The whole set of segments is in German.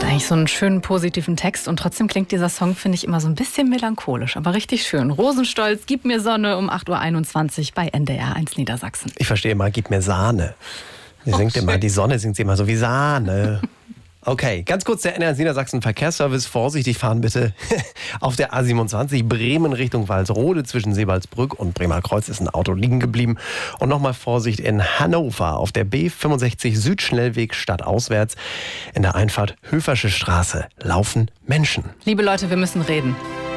Eigentlich so einen schönen, positiven Text und trotzdem klingt dieser Song, finde ich, immer so ein bisschen melancholisch, aber richtig schön. Rosenstolz, Gib mir Sonne um 8.21 Uhr bei NDR 1 Niedersachsen. Ich verstehe immer, gib mir Sahne. Die singt immer, die Sonne singt sie immer so wie Sahne. Okay, ganz kurz der NDR 1 Niedersachsen Verkehrsservice. Vorsichtig fahren bitte. Auf der A27 Bremen Richtung Walsrode zwischen Seebaldsbrück und Bremerkreuz ist ein Auto liegen geblieben. Und nochmal Vorsicht in Hannover auf der B65 Südschnellweg stadtauswärts. In der Einfahrt Höfersche Straße laufen Menschen. Liebe Leute, wir müssen reden.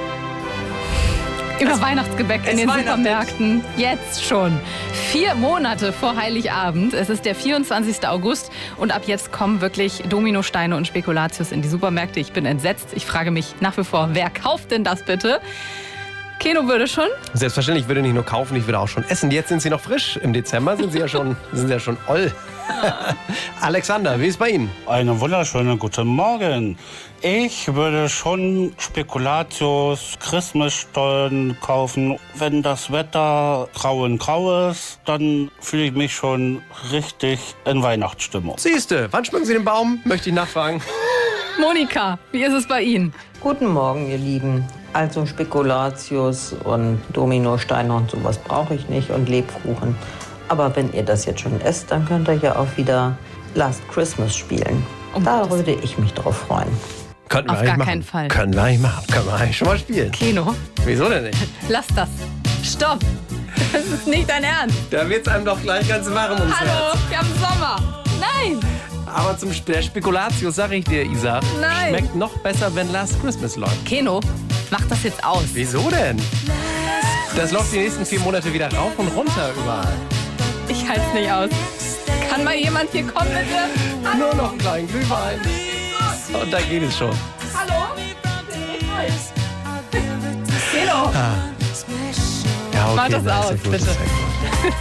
Über Weihnachtsgebäck in den Supermärkten. Jetzt schon. 4 Monate vor Heiligabend. Es ist der 24. August und ab jetzt kommen wirklich Dominosteine und Spekulatius in die Supermärkte. Ich bin entsetzt. Ich frage mich nach wie vor, wer kauft denn das bitte? Keno würde schon. Selbstverständlich, ich würde nicht nur kaufen, ich würde auch schon essen. Jetzt sind sie noch frisch. Im Dezember sind sie ja schon oll. Alexander, wie ist es bei Ihnen? Einen wunderschönen guten Morgen. Ich würde schon Spekulatius, Christmasstollen kaufen. Wenn das Wetter grau ist, dann fühle ich mich schon richtig in Weihnachtsstimmung. Siehste, wann schmücken Sie den Baum? Möchte ich nachfragen. Monika, wie ist es bei Ihnen? Guten Morgen, ihr Lieben. Also Spekulatius und Dominosteine und sowas brauche ich nicht und Lebkuchen. Aber wenn ihr das jetzt schon esst, dann könnt ihr ja auch wieder Last Christmas spielen. Da würde ich mich drauf freuen. Könnten wir Auf gar machen. keinen Fall. Können wir eigentlich machen. Können wir eigentlich schon mal spielen. Keno, Wieso denn nicht? lass das. Stopp. Das ist nicht dein Ernst. Da wird's einem doch gleich ganz warm ums Hallo, Herz. wir haben Sommer. Nein. Aber der Spekulatius, sag ich dir, Isa, Nein. schmeckt noch besser, wenn Last Christmas läuft. Keno, mach das jetzt aus. Wieso denn? Das läuft die nächsten 4 Monate wieder rauf und runter überall. Ich halte es nicht aus. Kann mal jemand hier kommen, bitte? Nur noch einen kleinen Glühwein. Und da geht es schon. Hallo? Keno. Ja, okay, Mach das na, ist aus, ja gut, bitte. ist ja gut.